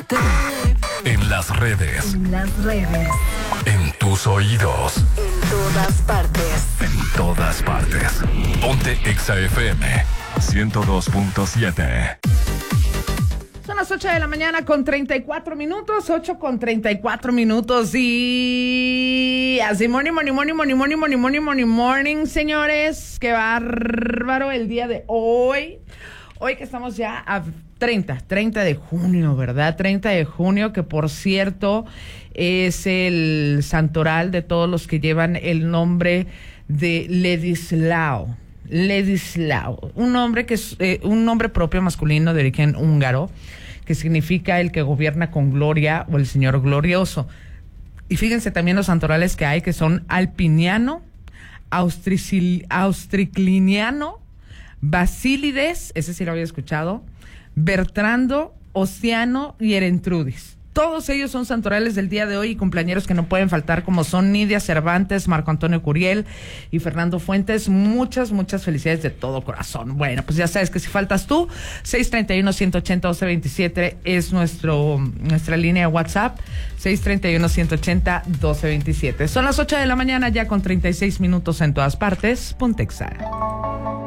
Quédate En las redes. en las redes. En tus oídos. En todas partes. En todas partes. Ponte Exa FM 102.7. Son las 8 de la mañana con 34 minutos, 8 con 34 minutos y así morning, señores. Qué bárbaro el día de hoy. Hoy que estamos ya a 30 de junio, ¿verdad? 30 de junio, que por cierto es el santoral de todos los que llevan el nombre de Ladislao, un nombre que es un nombre propio masculino de origen húngaro, que significa el que gobierna con gloria o el señor glorioso. Y fíjense también los santorales que hay, que son Alpiniano, Austricliniano, Basílides, ese sí lo había escuchado, Bertrando, Oceano y Erentrudis. Todos ellos son santorales del día de hoy y cumpleañeros que no pueden faltar, como son Nidia Cervantes, Marco Antonio Curiel y Fernando Fuentes. Muchas felicidades de todo corazón. Bueno, pues ya sabes que si faltas tú, 631-180-1227 es nuestra línea de WhatsApp, 631-180-1227. Son las 8 de la mañana ya con 36 minutos en todas partes. Ponte Exa.